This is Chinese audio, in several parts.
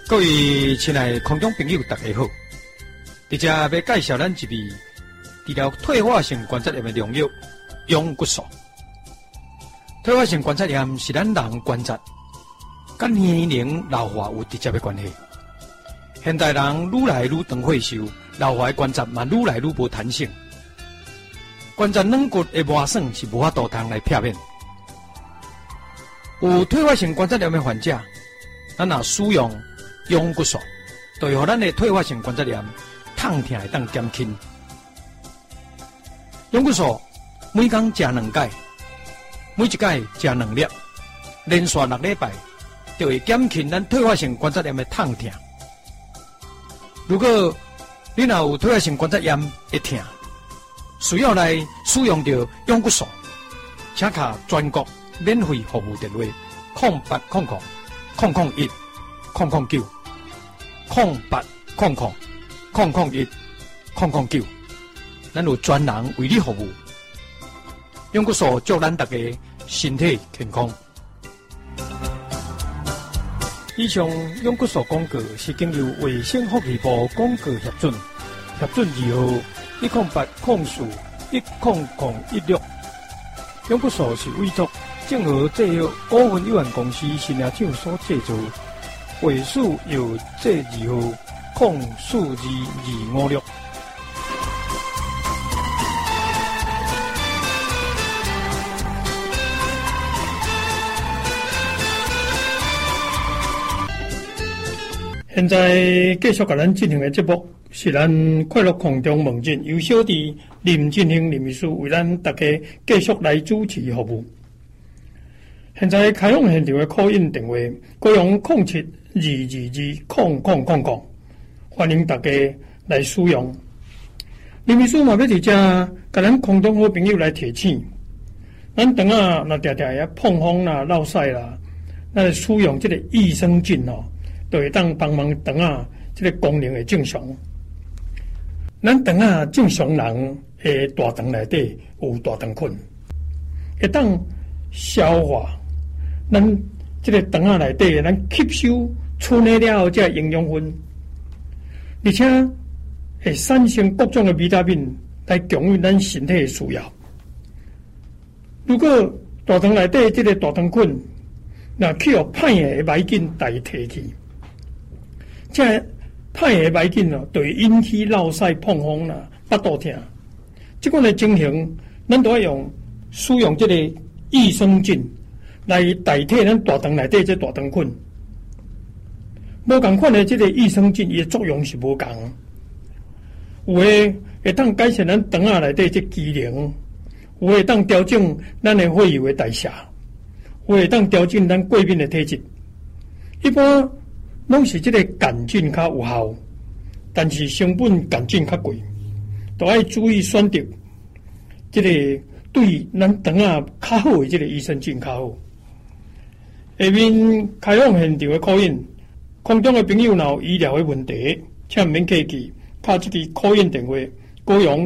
各位亲爱的空中朋友，大家好！伫遮要介绍咱一味治疗退化性关节炎的良药——永骨素。退化性关节炎是咱人关节跟年龄老化有直接的关系。现代人愈来愈长岁数，老化的关节嘛愈来愈无弹性，关节软骨的磨损是无法度通来避免。有退化性关节炎的患者，咱若使用永骨素，就会让咱的退化性关节炎痛痛会当减轻。永骨素每天食2钙，每一钙食2粒，连续6礼拜，就会减轻咱退化性关节炎的痛痛。如果你若有退化性关节炎的痛，需要来使用到永骨素，请卡全国免费服务电话08000001009009。08000001009009，咱有专人为你服务。永骨素祝咱大家身体健康。以上永骨素广告是经由卫生福利部广告核准2号10804100116。永骨素是委托正和制药股份有限公司新亚厂所制作。尾数有这2号042256。现在继续甲咱进行的节目是咱快乐空中梦境，由小弟林进兴林秘书为咱大家继续来主持服务。现在开放现场的call in电话，各用07222000，欢迎大家来使用。林秘书嘛要伫遮，甲咱空中好朋友来提醒，咱肠啊若常常遐碰风啦、落屎啦，咱使用这个益生菌哦，就会当帮忙肠啊这个功能会正常。咱肠啊正常人的大肠内底有大肠菌，会当消化。咱这个肠仔内底，咱吸收处理了后，这营养分，而且会产生各种的维他命来供应咱身体的需要。如果大肠内底这个大肠菌，那去互歹的霾菌代替去，这歹的霾菌哦，就会引起落屎、碰风啦、腹肚痛。这款的情形，咱都要使用这个益生菌。来代替咱大肠内底这大肠菌，无共款的这个益生菌，伊的作用是无共。有的会当改善咱肠仔内底这机能，有的会当调整咱的血液的代谢，有的会当调整咱过敏的体质。一般拢是这个杆菌较有效，但是成本杆菌较贵，都要注意选择这个对咱肠仔较好的这个益生菌较好。下面开放现场的call in，空中的朋友若有医疗的问题，请免客气，打这个call in电话，高用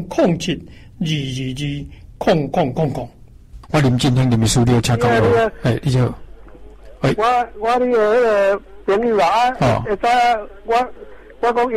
07222000。我林进兴林秘书，你有请讲无？哎，你好。 我你个朋友啊，会知我讲。